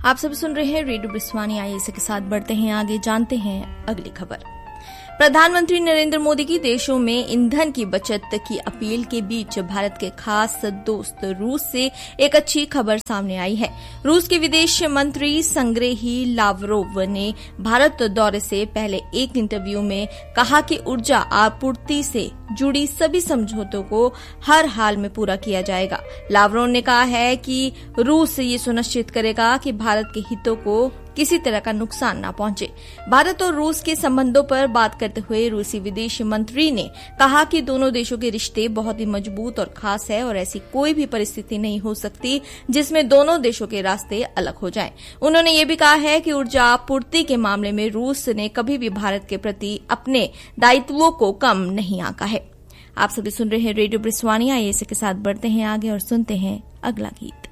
आप सभी सुन रहे हैं रेडियो ब्रिस्वानी। आइए इसी के साथ बढ़ते हैं आगे, जानते हैं अगली खबर। प्रधानमंत्री नरेंद्र मोदी की देशों में ईंधन की बचत की अपील के बीच भारत के खास दोस्त रूस से एक अच्छी खबर सामने आई है। रूस के विदेश मंत्री संग्रेही लावरोव ने भारत दौरे से पहले एक इंटरव्यू में कहा कि ऊर्जा आपूर्ति से जुड़ी सभी समझौतों को हर हाल में पूरा किया जाएगा। लावरोव ने कहा है कि रूस ये सुनिश्चित करेगा कि भारत के हितों को किसी तरह का नुकसान न पहुंचे। भारत और रूस के संबंधों पर बात करते हुए रूसी विदेश मंत्री ने कहा कि दोनों देशों के रिश्ते बहुत ही मजबूत और खास है और ऐसी कोई भी परिस्थिति नहीं हो सकती जिसमें दोनों देशों के रास्ते अलग हो जाएं। उन्होंने ये भी कहा है कि ऊर्जा आपूर्ति के मामले में रूस ने कभी भी भारत के प्रति अपने दायित्वों को कम नहीं आंका है। आप सभी सुन रहे हैं रेडियो ब्रिस्वानी। आइए इसी के साथ बढ़ते हैं आगे और सुनते हैं अगला गीत।